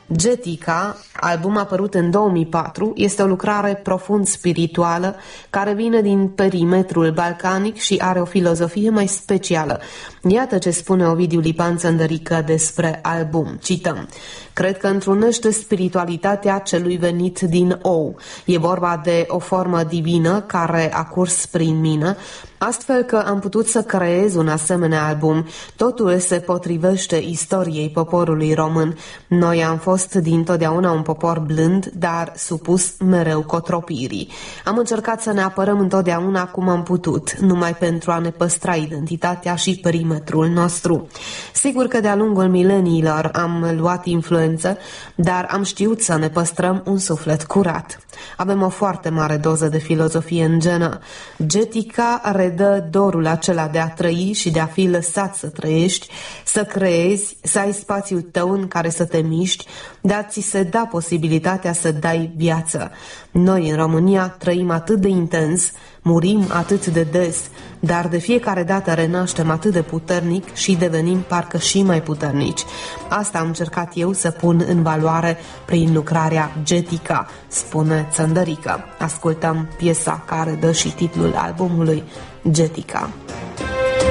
Getica, album apărut în 2004, este o lucrare profund spirituală care vine din perimetrul balcanic și are o filozofie mai specială. Iată ce spune Ovidiu Lipan Țăndărică despre album. Cităm: cred că întrunește spiritualitatea celui venit din ou. E vorba de o formă divină care a curs prin mine, astfel că am putut să creez un asemenea album. Totul se potrivește istoriei poporului român. Noi am fost dintotdeauna un popor blând, dar supus mereu cotropirii. Am încercat să ne apărăm întotdeauna cum am putut, numai pentru a ne păstra identitatea și perimetrul nostru. Sigur că de-a lungul mileniilor am luat influență, dar am știut să ne păstrăm un suflet curat. Avem o foarte mare doză de filozofie în genă. Getica redă dorul acela de a trăi și de a fi lăsat să trăiești, să creezi, să ai spațiul tău în care să te miști, dar ți se da posibilitatea să dai viață. Noi în România trăim atât de intens, murim atât de des, dar de fiecare dată renaștem atât de puternic și devenim parcă și mai puternici. Asta am încercat eu să pun în valoare prin lucrarea Getica, spune Țăndărică. Ascultăm piesa care dă și titlul albumului, Getica.